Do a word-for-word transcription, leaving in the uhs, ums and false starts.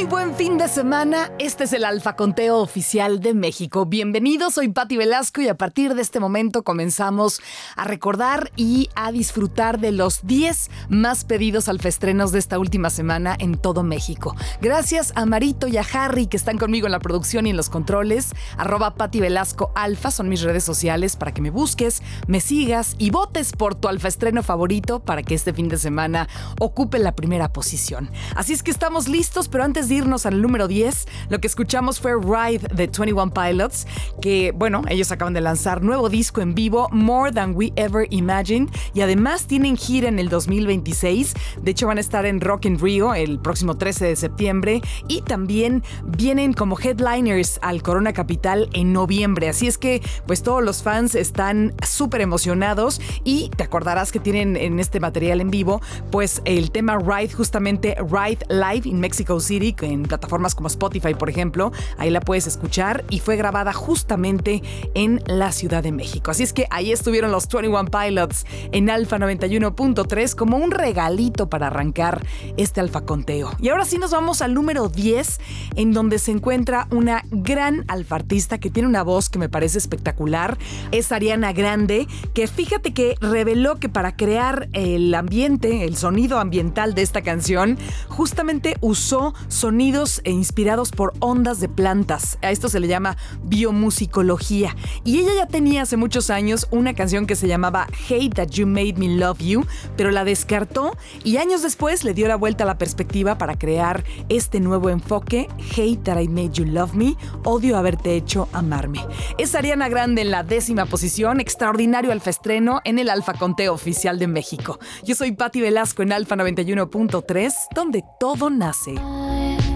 buen fin de semana. Este es el Alfa Conteo Oficial de México. Bienvenidos, soy Pati Velasco y a partir de este momento comenzamos a recordar y a disfrutar de los diez más pedidos alfaestrenos de esta última semana en todo México. Gracias a Marito y a Harry que están conmigo en la producción y en los controles. Arroba Pati Velasco Alfa son mis redes sociales para que me busques, me sigas y votes por tu alfaestreno favorito para que este fin de semana ocupe la primera posición. Así es que estamos listos, pero antes de irnos al número diez, lo que escuchamos fue Ride de veintiuno Pilots, que, bueno, ellos acaban de lanzar nuevo disco en vivo, More Than We Ever Imagined, y además tienen gira en el dos mil veintiséis. De hecho, van a estar en Rock in Rio el próximo trece de septiembre y también vienen como headliners al Corona Capital en noviembre. Así es que, pues, todos los fans están súper emocionados y te acordarás que tienen en este material en vivo, pues, el tema Ride, justamente Ride Live in Mexico City, en plataformas como Spotify, por ejemplo. Ahí la puedes escuchar y fue grabada justamente en la Ciudad de México. Así es que ahí estuvieron los veintiuno Pilots en Alfa noventa y uno punto tres como un regalito para arrancar este Alfa Conteo. Y ahora sí nos vamos al número diez, en donde se encuentra una gran alfartista que tiene una voz que me parece espectacular. Es Ariana Grande, que fíjate que reveló que para crear el ambiente, el sonido ambiental de esta canción, justamente usó sonidos inspirados por ondas de plantas. A esto se le llama biomusicología. Y ella ya tenía hace muchos años una canción que se llamaba Hate That You Made Me Love You, pero la descartó y años después le dio la vuelta a la perspectiva para crear este nuevo enfoque, Hate That I Made You Love Me, odio haberte hecho amarme. Es Ariana Grande en la décima posición, extraordinario alfaestreno en el Alfa Conteo Oficial de México. Yo soy Pati Velasco en Alfa noventa y uno punto tres, donde todo nace.